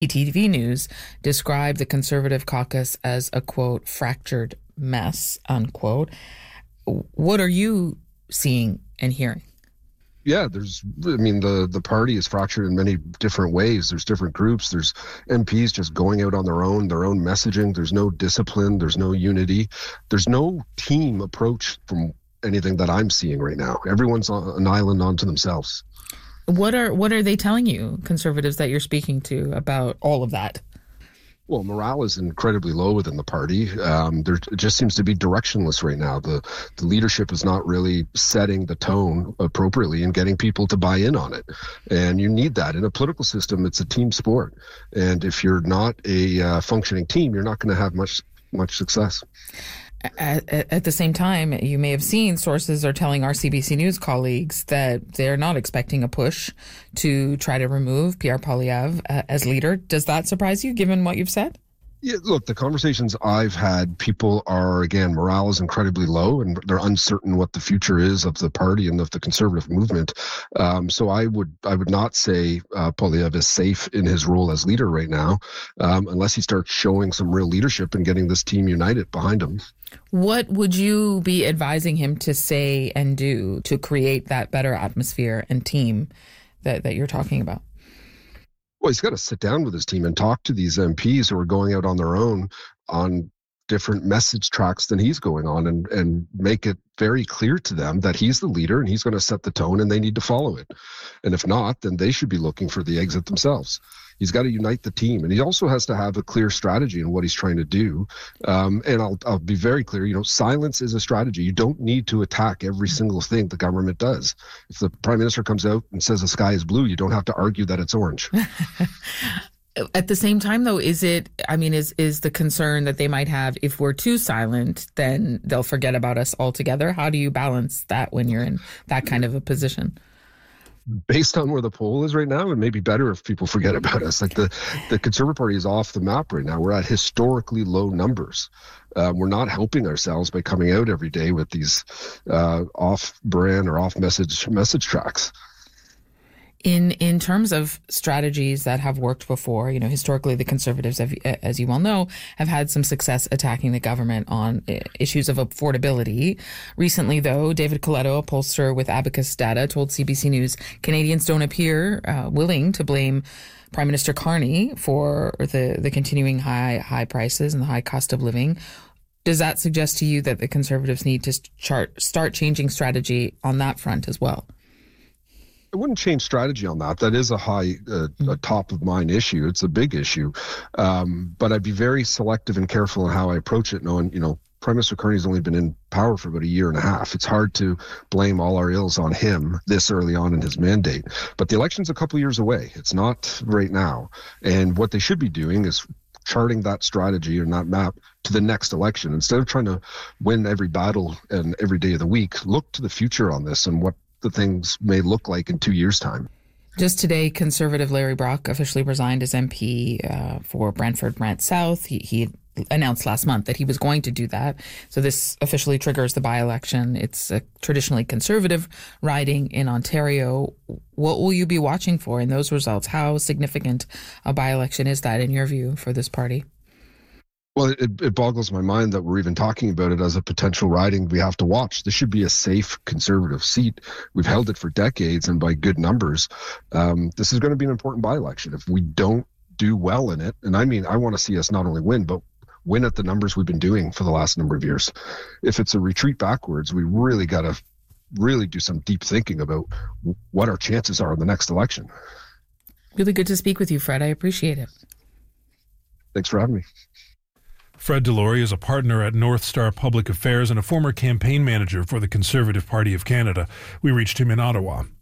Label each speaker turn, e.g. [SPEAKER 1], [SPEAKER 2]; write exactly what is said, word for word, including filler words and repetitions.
[SPEAKER 1] T V News described the Conservative caucus as a, quote, fractured mess, unquote. What are you seeing and hearing?
[SPEAKER 2] Yeah, there's, I mean, the, the party is fractured in many different ways. There's different groups. There's M Ps just going out on their own, their own messaging. There's no discipline. There's no unity. There's no team approach from anything that I'm seeing right now. Everyone's on an island unto themselves.
[SPEAKER 1] What are what are they telling you, Conservatives that you're speaking to, about all of that?
[SPEAKER 2] Well, morale is incredibly low within the party. Um, there it just seems to be directionless right now. The the leadership is not really setting the tone appropriately and getting people to buy in on it. And you need that. In a political system, it's a team sport. And if you're not a uh, functioning team, you're not going to have much much success.
[SPEAKER 1] At, at the same time, you may have seen sources are telling our C B C News colleagues that they're not expecting a push to try to remove Pierre Poilievre uh, as leader. Does that surprise you, given what you've said?
[SPEAKER 2] Yeah, look, the conversations I've had, people are, again, morale is incredibly low and they're uncertain what the future is of the party and of the Conservative movement. Um, so I would I would not say uh, Poilievre is safe in his role as leader right now, um, unless he starts showing some real leadership and getting this team united behind him.
[SPEAKER 1] What would you be advising him to say and do to create that better atmosphere and team that, that you're talking about?
[SPEAKER 2] Well, he's got to sit down with his team and talk to these M Ps who are going out on their own on different message tracks than he's going on, and, and make it very clear to them that he's the leader and he's going to set the tone and they need to follow it. And if not, then they should be looking for the exit themselves. He's got to unite the team, and he also has to have a clear strategy in what he's trying to do. Um, and I'll, I'll be very clear, you know, silence is a strategy. You don't need to attack every single thing the government does. If the Prime Minister comes out and says the sky is blue, you don't have to argue that it's orange.
[SPEAKER 1] At the same time, though, is it, I mean, is is the concern that they might have, if we're too silent, then they'll forget about us altogether? How do you balance that when you're in that kind of a position?
[SPEAKER 2] Based on where the poll is right now, it may be better if people forget about us. Like the, the Conservative Party is off the map right now. We're at historically low numbers. Um, we're not helping ourselves by coming out every day with these uh, off-brand or off-message message tracks.
[SPEAKER 1] In in terms of strategies that have worked before, you know, historically the Conservatives, have, as you well know, have had some success attacking the government on issues of affordability. Recently, though, David Coletto, a pollster with Abacus Data, told C B C News Canadians don't appear uh, willing to blame Prime Minister Carney for the, the continuing high high prices and the high cost of living. Does that suggest to you that the Conservatives need to start start changing strategy on that front as well?
[SPEAKER 2] I wouldn't change strategy on that. That is a high, uh, a top of mind issue. It's a big issue. Um, but I'd be very selective and careful in how I approach it, knowing, you know, Prime Minister Carney's only been in power for about a year and a half. It's hard to blame all our ills on him this early on in his mandate. But the election's a couple years away. It's not right now. And what they should be doing is charting that strategy or that map to the next election. Instead of trying to win every battle and every day of the week, look to the future on this and what the things may look like in two years' time.
[SPEAKER 1] Just today, Conservative Larry Brock officially resigned as M P uh, for Brantford-Brant South. He, he announced last month that he was going to do that. So this officially triggers the by-election. It's a traditionally Conservative riding in Ontario. What will you be watching for in those results? How significant a by-election is that, in your view, for this party?
[SPEAKER 2] Well, it, it boggles my mind that we're even talking about it as a potential riding we have to watch. This should be a safe Conservative seat. We've held it for decades and by good numbers. Um, this is going to be an important by-election. If we don't do well in it, and I mean, I want to see us not only win, but win at the numbers we've been doing for the last number of years. If it's a retreat backwards, we really got to really do some deep thinking about what our chances are in the next election.
[SPEAKER 1] Really good to speak with you, Fred. I appreciate it.
[SPEAKER 2] Thanks for having me.
[SPEAKER 3] Fred Delory is a partner at North Star Public Affairs and a former campaign manager for the Conservative Party of Canada. We reached him in Ottawa.